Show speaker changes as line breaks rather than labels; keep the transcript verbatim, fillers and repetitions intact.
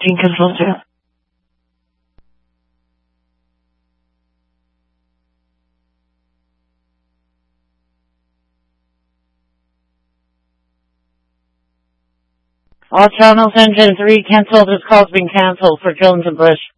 Being cancelled, yeah. All channels engine three cancelled. This call's been cancelled for Jones and Bush.